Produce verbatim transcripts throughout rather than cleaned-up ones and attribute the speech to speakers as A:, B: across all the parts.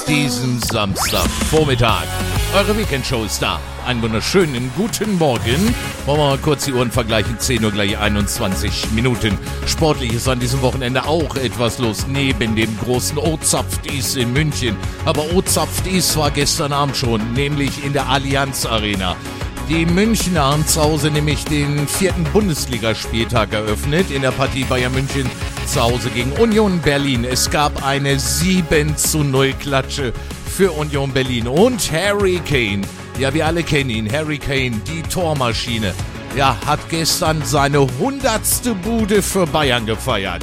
A: diesem Samstagvormittag. Eure Weekendshow ist da. Einen wunderschönen guten Morgen. Wollen wir mal kurz die Uhren vergleichen. zehn Uhr gleich einundzwanzig Minuten. Sportlich ist an diesem Wochenende auch etwas los. Neben dem großen O-Zapfdies in München. Aber O-Zapfdies war gestern Abend schon, nämlich in der Allianz Arena. Die Münchner haben zu Hause nämlich den vierten Bundesligaspieltag eröffnet in der Partie Bayern München zu Hause gegen Union Berlin. Es gab eine sieben zu null Klatsche für Union Berlin. Und Harry Kane, ja, wir alle kennen ihn, Harry Kane, die Tormaschine, ja, hat gestern seine hundertste Bude für Bayern gefeiert.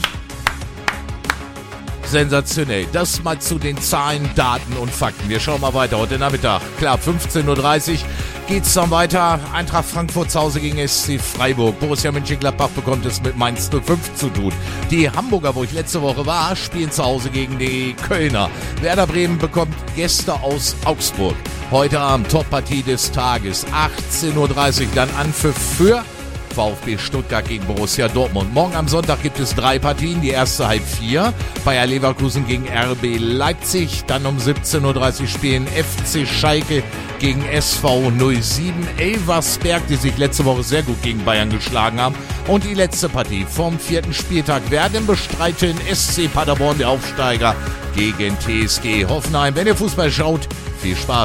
A: Sensationell. Das mal zu den Zahlen, Daten und Fakten. Wir schauen mal weiter. Heute Nachmittag, klar, fünfzehn Uhr dreißig geht's dann weiter. Eintracht Frankfurt zu Hause gegen S C Freiburg. Borussia Mönchengladbach bekommt es mit Mainz null fünf zu tun. Die Hamburger, wo ich letzte Woche war, spielen zu Hause gegen die Kölner. Werder Bremen bekommt Gäste aus Augsburg. Heute Abend Toppartie des Tages. achtzehn Uhr dreißig dann Anpfiff für VfB Stuttgart gegen Borussia Dortmund. Morgen am Sonntag gibt es drei Partien. Die erste halb vier. Bayer Leverkusen gegen R B Leipzig. Dann um siebzehn Uhr dreißig spielen F C Schalke gegen S V null sieben. Elversberg, die sich letzte Woche sehr gut gegen Bayern geschlagen haben. Und die letzte Partie vom vierten Spieltag werden bestreiten S C Paderborn, der Aufsteiger, gegen T S G Hoffenheim. Wenn ihr Fußball schaut, viel Spaß.